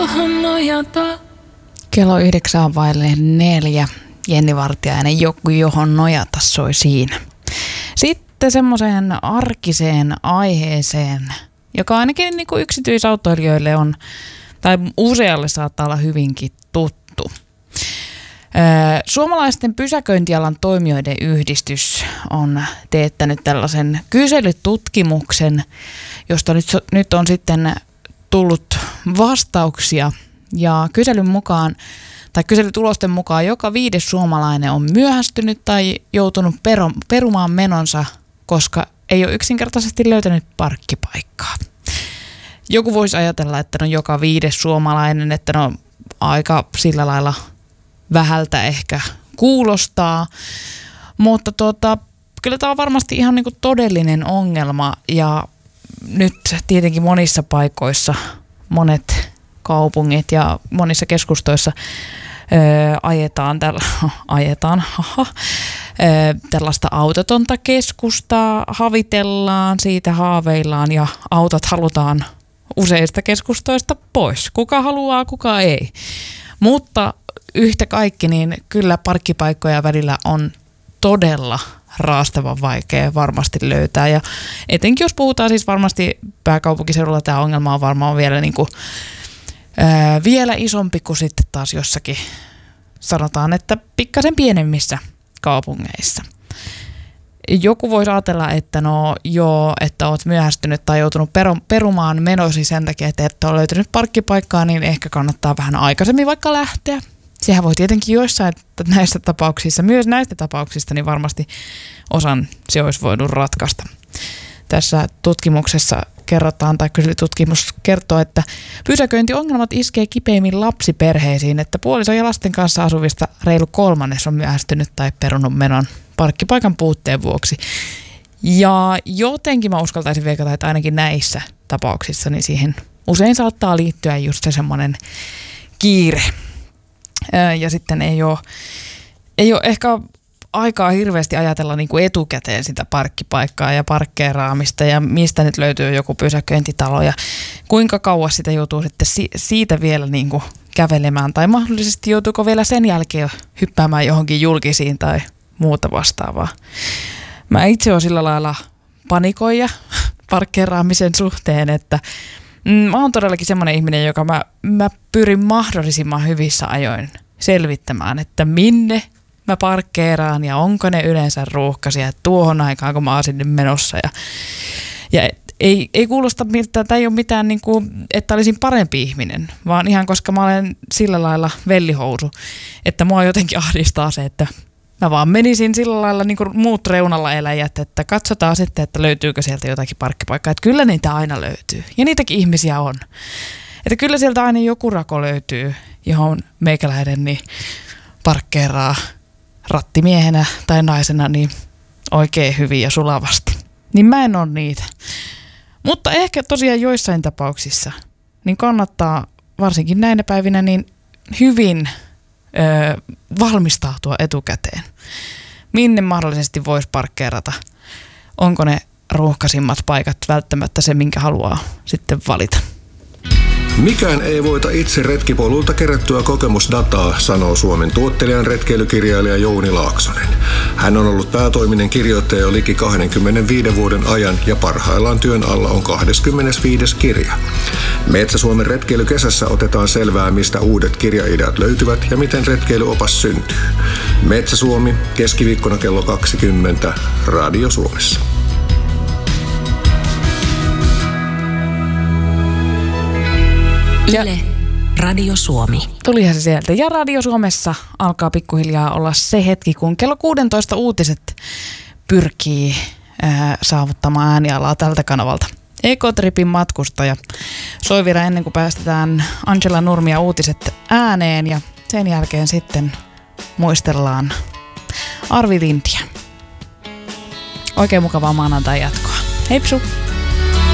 Kello 9:04. Jenni Vartiainen, joku johon nojata soi siinä. Sitten semmoiseen arkiseen aiheeseen, joka ainakin niin kuin yksityisautoilijoille on, tai usealle saattaa olla hyvinkin tuttu. Suomalaisten pysäköintialan toimijoiden yhdistys on teettänyt tällaisen kyselytutkimuksen, josta nyt on sitten tullut vastauksia. Ja kyselytulosten mukaan joka 5. suomalainen on myöhästynyt tai joutunut perumaan menonsa, koska ei ole yksinkertaisesti löytänyt parkkipaikkaa. Joku voisi ajatella, että no joka 5. suomalainen, että no aika sillä lailla vähältä ehkä kuulostaa, mutta kyllä tämä on varmasti ihan niin kuin todellinen ongelma ja nyt tietenkin monissa paikoissa monet kaupungit ja monissa keskustoissa tällaista autotonta keskustaa, havitellaan, siitä haaveillaan ja autot halutaan useista keskustoista pois. Kuka haluaa, kuka ei. Mutta yhtä kaikki, niin kyllä parkkipaikkoja välillä on todella raastavan vaikea varmasti löytää. Ja etenkin jos puhutaan siis varmasti pääkaupunkiseudulla, tämä ongelma on varmaan vielä, vielä isompi kuin sitten taas jossakin, sanotaan, että pikkasen pienemmissä kaupungeissa. Joku voisi ajatella, että että olet myöhästynyt tai joutunut perumaan menosi sen takia, että et ole löytynyt parkkipaikkaa, niin ehkä kannattaa vähän aikaisemmin vaikka lähteä. Sehän voi tietenkin joissain näistä tapauksissa, myös näistä tapauksista, niin varmasti osan se olisi voinut ratkaista. Tässä tutkimuksessa kerrotaan, tai kyselytutkimus kertoo, että pysäköintiongelmat iskee kipeimmin lapsiperheisiin, että puolison ja lasten kanssa asuvista reilu 1/3 on myöhästynyt tai perunut menon parkkipaikan puutteen vuoksi. Ja jotenkin mä uskaltaisin veikata, että ainakin näissä tapauksissa, niin siihen usein saattaa liittyä just se semmoinen kiire. Ja sitten ei ole ehkä aikaa hirveästi ajatella niin kuin etukäteen sitä parkkipaikkaa ja parkkeeraamista ja mistä nyt löytyy joku pysäköintitalo ja kuinka kauas sitä joutuu sitten siitä vielä niin kuin kävelemään tai mahdollisesti joutuuko vielä sen jälkeen hyppäämään johonkin julkisiin tai muuta vastaavaa. Mä itse olen sillä lailla panikoija parkkeeraamisen suhteen, että mä oon todellakin semmoinen ihminen, joka mä pyrin mahdollisimman hyvissä ajoin selvittämään, että minne mä parkkeeraan ja onko ne yleensä ruuhkaisia tuohon aikaan, kun mä oon sinne menossa. Ja ei kuulosta miltä, tai ei ole mitään, niin kuin, että olisin parempi ihminen, vaan ihan koska mä olen sillä lailla vellihousu, että mua jotenkin ahdistaa se, että mä vaan menisin sillä lailla niin kuin muut reunalla eläjät, että katsotaan sitten, että löytyykö sieltä jotakin parkkipaikkaa. Että kyllä niitä aina löytyy. Ja niitäkin ihmisiä on. Että kyllä sieltä aina joku rako löytyy, johon meikäläinen niin parkkeeraa rattimiehenä tai naisena niin oikein hyvin ja sulavasti. Niin mä en ole niitä. Mutta ehkä tosiaan joissain tapauksissa niin kannattaa varsinkin näinä päivinä niin hyvin valmistautua etukäteen. Minne mahdollisesti voisi parkkeerata? Onko ne ruuhkaisimmat paikat välttämättä se, minkä haluaa sitten valita? Mikään ei voita itse retkipolulta kerättyä kokemusdataa, sanoo Suomen tuottelijan retkeilykirjailija Jouni Laaksonen. Hän on ollut päätoiminen kirjoittaja jo liki 25 vuoden ajan ja parhaillaan työn alla on 25. kirja. Metsä-Suomen retkeilykesässä otetaan selvää, mistä uudet kirjaideat löytyvät ja miten retkeilyopas syntyy. Metsä-Suomi, keskiviikkona kello 20, Radio Suomessa. Yle, Radio Suomi. Tulihan se sieltä. Ja Radio Suomessa alkaa pikkuhiljaa olla se hetki, kun kello 16 uutiset pyrkii saavuttamaan äänialaa tältä kanavalta. Ekotripin matkustaja soi vielä ennen kuin päästetään Angela Nurmia uutiset ääneen ja sen jälkeen sitten muistellaan Arvi Lintiä. Oikein mukavaa maanantai jatkoa. Heipsu!